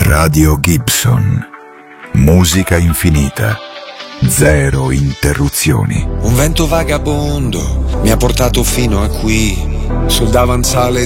Radio Gibson. Musica infinita. Zero interruzioni. Un vento vagabondo mi ha portato fino a qui, sul davanzale